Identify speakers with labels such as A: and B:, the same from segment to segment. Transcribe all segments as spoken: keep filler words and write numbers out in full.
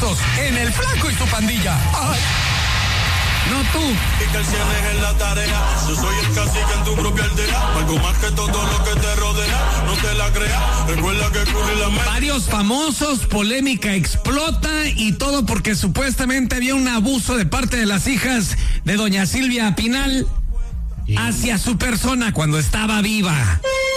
A: famosos en El Flaco y su pandilla. Ay. No tú.
B: Y que el cien es en la tarea. Yo soy el cacique en tu propia aldea. Algo más que todo lo que te rodea. No te la creas. Recuerda que ocurre la mente.
A: Varios famosos, polémica explota y todo porque supuestamente había un abuso de parte de las hijas de doña Silvia Pinal hacia su persona cuando estaba viva.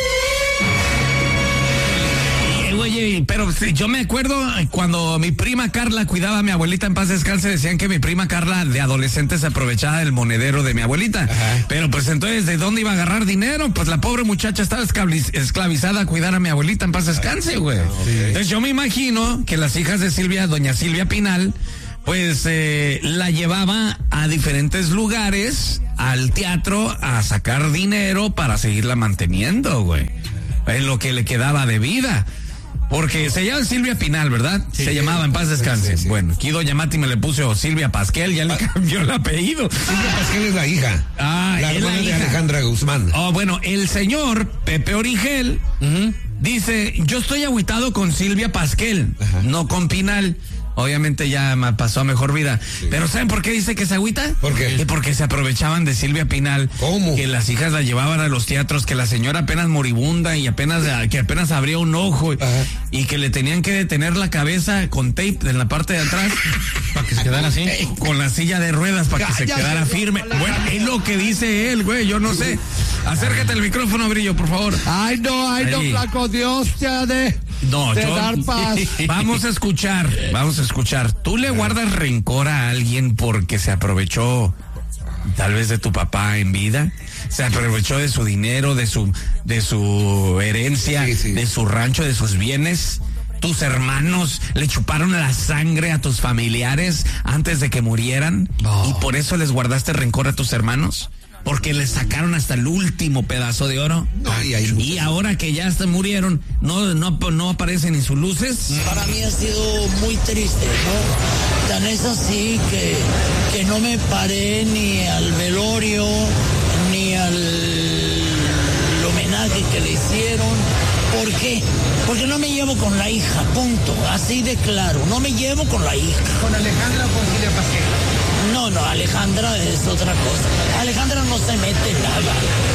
A: Oye, pero yo me acuerdo cuando mi prima Carla cuidaba a mi abuelita en paz descanse, decían que mi prima Carla de adolescente se aprovechaba del monedero de mi abuelita. Ajá. Pero pues entonces, ¿de dónde iba a agarrar dinero? Pues la pobre muchacha estaba esclavizada a cuidar a mi abuelita en paz descanse, güey. Sí. Entonces yo me imagino que las hijas de Silvia, doña Silvia Pinal, pues eh, la llevaba a diferentes lugares, al teatro, a sacar dinero para seguirla manteniendo, güey. En lo que le quedaba de vida. Porque se llama Silvia Pinal, ¿verdad? Sí, se llamaba en paz descanse. Sí, sí. Bueno, aquí doña Mati me le puso Silvia Pasquel, ya le cambió el apellido.
C: Silvia Pasquel es la hija.
A: Ah,
C: la hermana
A: la
C: de
A: hija.
C: Alejandra Guzmán.
A: Oh, bueno, el señor Pepe Origel uh-huh. dice, yo estoy agüitado con Silvia Pasquel, uh-huh. no con Pinal. Obviamente ya pasó a mejor vida. Sí. Pero ¿saben por qué dice que se agüita?
C: ¿Por qué?
A: Que porque se aprovechaban de Silvia Pinal.
C: ¿Cómo?
A: Que las hijas la llevaban a los teatros, que la señora apenas moribunda y apenas que apenas abría un ojo. Ajá. Y que le tenían que detener la cabeza con tape en la parte de atrás para que se quedara así. Con la silla de ruedas para que se quedara firme. Bueno, es lo que dice él, güey, yo no sé. Acércate al micrófono, Brillo, por favor.
D: Ay, no, ay, no, Flaco, Dios te ha de,
A: no,
D: de
A: yo,
D: dar paz.
A: Vamos a escuchar, vamos a escuchar. ¿Tú le guardas rencor a alguien porque se aprovechó tal vez de tu papá en vida? Se aprovechó de su dinero, de su, de su herencia, sí, sí. de su rancho, de sus bienes. ¿Tus hermanos le chuparon la sangre a tus familiares antes de que murieran? Oh. ¿Y por eso les guardaste rencor a tus hermanos? Porque les sacaron hasta el último pedazo de oro.
C: No, y, hay
A: y ahora que ya hasta murieron, no, no, no aparecen ni sus luces.
E: Para mí ha sido muy triste, ¿no? Tan es así que, que no me paré ni al velorio, ni al homenaje que le hicieron. ¿Por qué? Porque no me llevo con la hija, punto. Así de claro, no me llevo con la hija.
D: ¿Con Alejandra o con Silvia Pasquel?
E: No, no, Alejandra es otra cosa. Alejandra no se mete nada.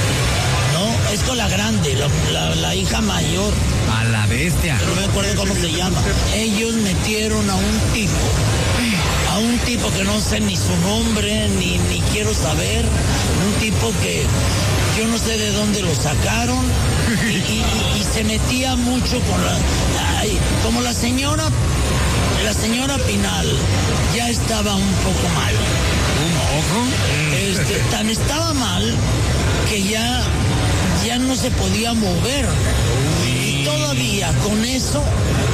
E: No, es con la grande, la, la, la hija mayor.
A: A la bestia.
E: No me acuerdo cómo se llama. Ellos metieron a un tipo, a un tipo que no sé ni su nombre, ni, ni quiero saber. Un tipo que yo no sé de dónde lo sacaron. Y, y, y, y se metía mucho con la... Ay, como la señora... La señora Pinal ya estaba un poco mal.
A: ¿Un poco?
E: Este, tan estaba mal que ya, ya no se podía mover. Y todavía con eso,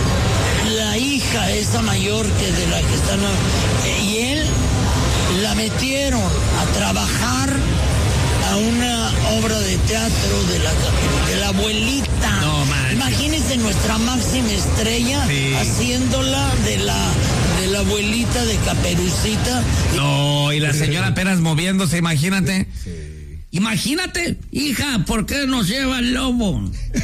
E: la hija esa mayor que de la que están... Y él la metieron a trabajar a una obra de teatro de la, de la abuelita.
A: No, man.
E: Imagínense nuestra máxima estrella sí. haciéndola de la de la abuelita de Caperucita.
A: No, y la señora apenas moviéndose, imagínate. Sí. Imagínate, hija, ¿por qué nos lleva el lobo?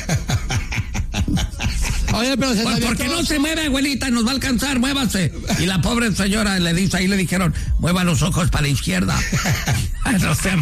A: Oye, pero se pues porque no se mueve, abuelita, nos va a alcanzar, muévase. Y la pobre señora le dice, ahí le dijeron, mueva los ojos para la izquierda. No sea,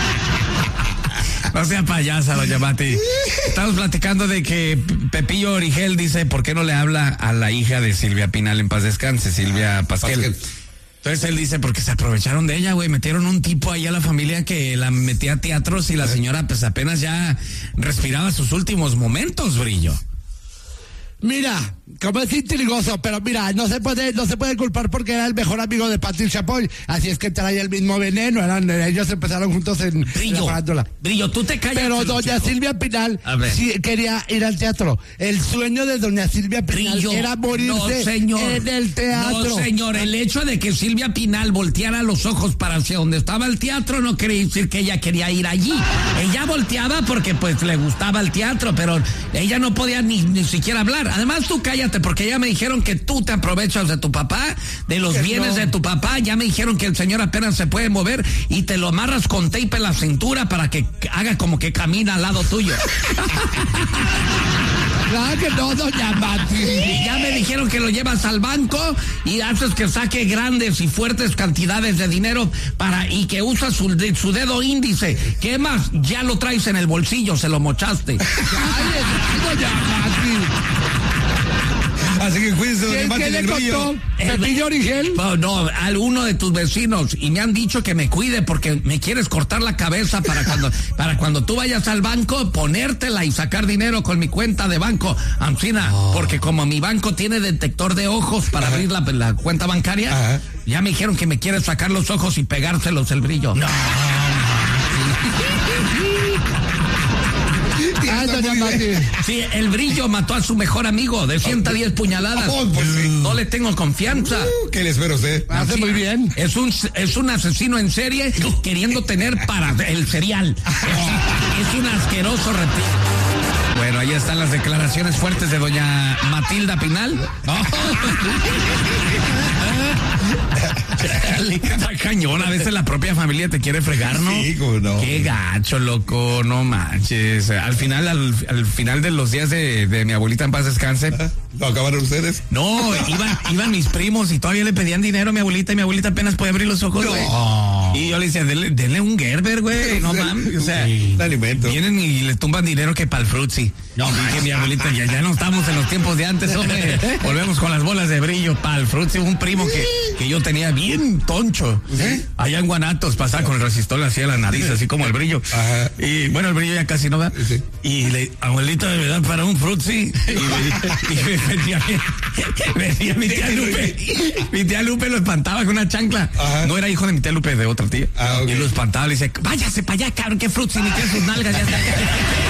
A: no sea payasa, doña Mati. Estamos platicando de que Pepillo Origel dice, ¿por qué no le habla a la hija de Silvia Pinal en paz descanse, Silvia Pasquel? Pasquel. Entonces él dice, porque se aprovecharon de ella, güey, metieron un tipo ahí a la familia que la metía a teatros y la señora pues apenas ya respiraba sus últimos momentos, Brillo.
D: Mira, como es intrigoso, pero mira, no se puede, no se puede culpar porque era el mejor amigo de Patricia Poy, así es que traía el mismo veneno, eran, ellos empezaron juntos en,
A: Brillo,
D: en la farándula.
A: Brillo, tú te callas.
D: Pero doña chico. Silvia Pinal sí quería ir al teatro. El sueño de doña Silvia Pinal Brillo, era morirse
A: no, señor,
D: en el teatro.
A: No, señor, el hecho de que Silvia Pinal volteara los ojos para hacia donde estaba el teatro no quiere decir que ella quería ir allí. Ella volteaba porque pues le gustaba el teatro, pero ella no podía ni, ni siquiera hablar. Además tú cállate, porque ya me dijeron que tú te aprovechas de tu papá, de los
D: Que
A: bienes
D: no.
A: de tu papá. Ya me dijeron que el señor apenas se puede mover y te lo amarras con tape en la cintura para que haga como que camina al lado tuyo.
D: Claro que no, doña Mati.
A: Y ya me dijeron que lo llevas al banco y haces que saque grandes y fuertes cantidades de dinero para y que usas su, de- su dedo índice. ¿Qué más? Ya lo traes en el bolsillo, se lo mochaste.
D: Ay, doña Mati.
C: Así que cuídense, doña
D: ¿Quién,
C: Mati
D: ¿quién le
C: del Brillo.
D: contó? ¿Pepillo Origel?
A: No, no, a uno de tus vecinos y me han dicho que me cuide porque me quieres cortar la cabeza para cuando para cuando tú vayas al banco ponértela y sacar dinero con mi cuenta de banco, Ancina, porque como mi banco tiene detector de ojos para
C: Ajá.
A: abrir la, la cuenta bancaria,
C: Ajá.
A: ya me dijeron que me quieres sacar los ojos y pegárselos el brillo. No.
D: Ay, doña Mati.
A: Sí, el brillo mató a su mejor amigo de ciento diez puñaladas.
C: Oh, pues sí.
A: No le tengo confianza.
C: Uh, ¿Qué le espera a usted?
D: Hace muy bien.
A: Es un, es un asesino en serie queriendo tener para el cereal. Es, es un asqueroso reptil. Bueno, ahí están las declaraciones fuertes de doña Matilda Pinal. Está cañón, a veces la propia familia te quiere fregar, ¿no?
C: Sí, cómo no.
A: Qué gacho, loco, no manches. Al final, al, al final de los días de, de mi abuelita en paz descanse,
C: ¿Lo acabaron ustedes?
A: no, iban, iban mis primos y todavía le pedían dinero a mi abuelita y mi abuelita apenas podía abrir los ojos, güey. Y yo le decía, denle, denle un Gerber, güey, no mames, o sea,
C: Un alimento.
A: vienen y le tumban dinero que para el frutzi. No, dije mi abuelita, ya, ya no estamos en los tiempos de antes, hombre. Volvemos con las bolas de brillo para el frutzi. Un primo que, que yo tenía bien toncho. Allá en Guanatos pasaba con el resistor hacia la nariz, así como el brillo.
C: Ajá.
A: Y bueno, el brillo ya casi no va.
C: Sí.
A: Y le, abuelita, ¿me dan para un frutzi? Y me, y me venía, me venía mi tía Lupe. Mi tía Lupe lo espantaba con una chancla.
C: Ajá.
A: No era hijo de mi tía Lupe, de otra tía.
C: Ah, ok.
A: Y lo espantaba, le decía, váyase para allá, cabrón, qué frutzi, ni qué sus nalgas, ya está.